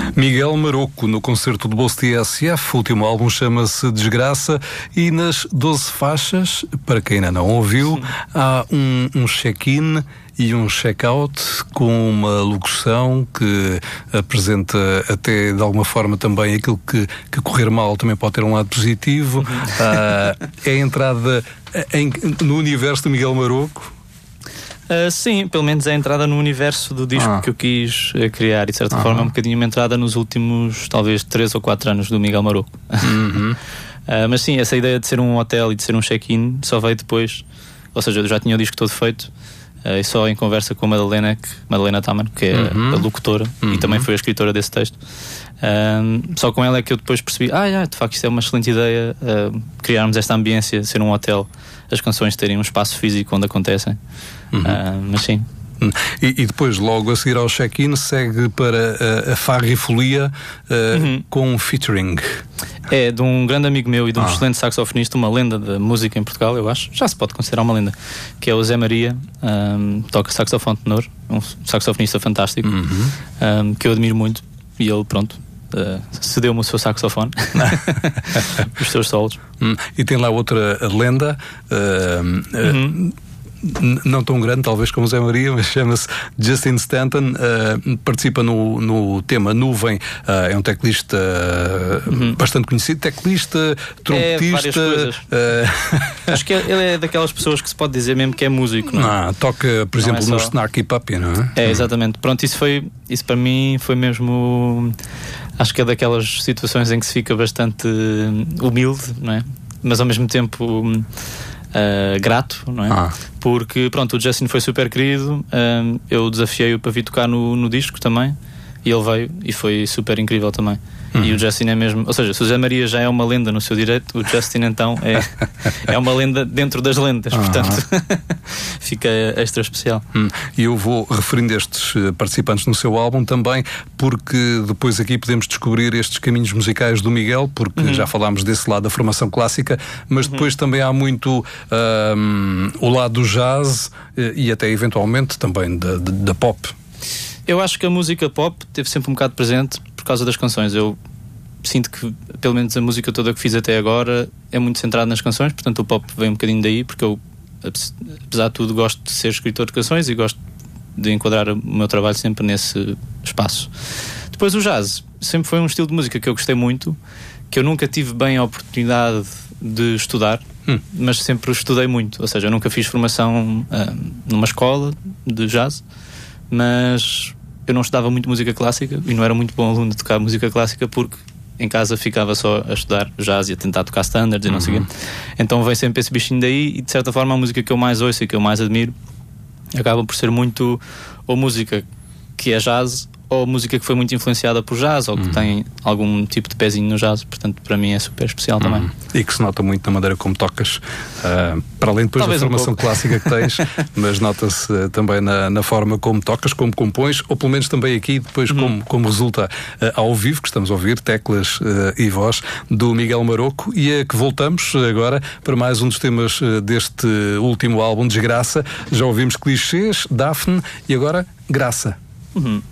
Miguel Maroco, no concerto do Bolso TSF, o último álbum chama-se Desgraça, e nas 12 faixas, para quem ainda não ouviu, há um check-in e um check-out com uma locução que apresenta até de alguma forma também aquilo que correr mal também pode ter um lado positivo. É a entrada no universo do Miguel Maroco. Sim, pelo menos é a entrada no universo do disco que eu quis criar, e de certa forma é um bocadinho uma entrada nos últimos talvez 3 ou 4 anos do Miguel Maroco. Mas sim, essa ideia de ser um hotel e de ser um check-in só veio depois, ou seja, eu já tinha o disco todo feito, e só em conversa com a Madalena Taman, que é a locutora e também foi a escritora desse texto. Só com ela é que eu depois percebi, de facto isto é uma excelente ideia, criarmos esta ambiência, ser um hotel, as canções terem um espaço físico onde acontecem. Mas sim. E depois, logo a seguir ao check-in, segue para a Farra e Folia com um featuring. É de um grande amigo meu e de um excelente saxofonista, uma lenda da música em Portugal, eu acho, já se pode considerar uma lenda, que é o Zé Maria. Toca saxofone tenor, um saxofonista fantástico, que eu admiro muito, e ele, pronto, cedeu-me o seu saxofone, os seus solos. E tem lá outra lenda, não tão grande talvez como o Zé Maria, mas chama-se Justin Stanton, participa no tema Nuvem, é um teclista bastante conhecido, teclista, trompetista, acho que ele é daquelas pessoas que se pode dizer mesmo que é músico, não é? Toca, por exemplo, no Snarky Puppy, não é? É, exatamente. Pronto, isso para mim foi mesmo, acho que é daquelas situações em que se fica bastante humilde, não é? Mas ao mesmo tempo grato, não é? Porque pronto, o Justin foi super querido, eu desafiei-o para vir tocar no disco também, e ele veio e foi super incrível também. E o Justin é mesmo, ou seja, se o Zé Maria já é uma lenda no seu direito, o Justin então é uma lenda dentro das lendas, portanto fica extra especial. E eu vou referindo estes participantes no seu álbum também, porque depois aqui podemos descobrir estes caminhos musicais do Miguel, porque já falámos desse lado da formação clássica, mas depois também há muito o lado do jazz e até eventualmente também da pop. Eu acho que a música pop teve sempre um bocado presente por causa das canções. Eu sinto que, pelo menos a música toda que fiz até agora é muito centrada nas canções, portanto o pop vem um bocadinho daí, porque eu, apesar de tudo, gosto de ser escritor de canções e gosto de enquadrar o meu trabalho sempre nesse espaço. Depois o jazz sempre foi um estilo de música que eu gostei muito, que eu nunca tive bem a oportunidade de estudar, mas sempre estudei muito, ou seja, eu nunca fiz formação numa escola de jazz, mas eu não estudava muito música clássica e não era muito bom aluno de tocar música clássica, porque em casa ficava só a estudar jazz e a tentar tocar standards e não sei o quê. Então vem sempre esse bichinho daí, e de certa forma a música que eu mais ouço e que eu mais admiro acaba por ser muito ou música que é jazz, ou música que foi muito influenciada por jazz, ou que tem algum tipo de pezinho no jazz. Portanto, para mim é super especial também. E que se nota muito na maneira como tocas, para além depois talvez da formação clássica que tens, mas nota-se também na forma como tocas, como compões, ou pelo menos também aqui depois como resulta ao vivo, que estamos a ouvir teclas e voz do Miguel Maroco, e a que voltamos agora para mais um dos temas deste último álbum, Desgraça. Já ouvimos Clichês, Daphne, e agora Graça.